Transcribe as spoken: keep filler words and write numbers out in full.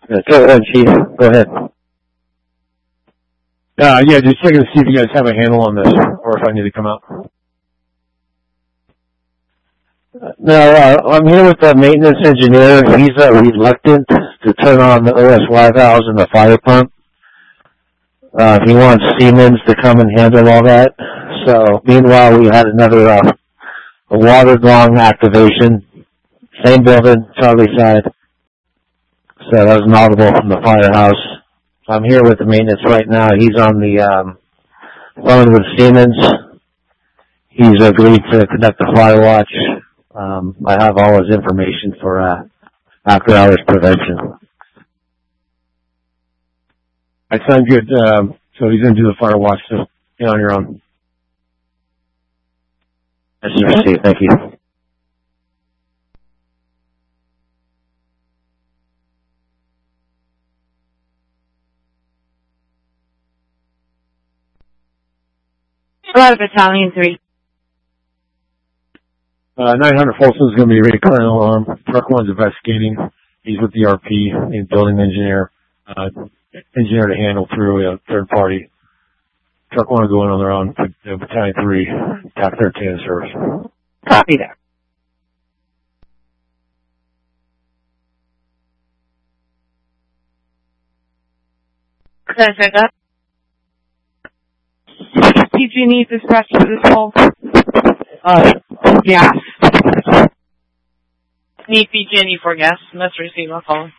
Uh, go ahead, Chief. Go ahead. Uh, yeah, just checking to see if you guys have a handle on this, or if I need to come out. No, uh, I'm here with the maintenance engineer. He's uh, reluctant to turn on the O S Y valves in the fire pump. Uh, he wants Siemens to come and handle all that. So, meanwhile, we had another uh, a water-gong activation. Same building, Charlie side. So that was an audible from the firehouse. I'm here with the maintenance right now. He's on the um, phone with Siemens. He's agreed to conduct a fire watch. Um, I have all his information for uh, after-hours prevention. I sound good. Um, so he's going to do the fire watch, so you're on your own. Yes, sir, Steve. Thank you. Hello, Battalion three. Uh, nine hundred Folsom is going to be ready to current alarm. Truck one's investigating. He's with the R P, and building engineer, uh, engineer to handle through a third party. Truck one will go in on their own. Uh, Battalion three, T A C thirteen in service. Copy that. Can I check up? P G needs dispatch to this hole. Uh, gas. Need P G and E for gas. Let's receive a call.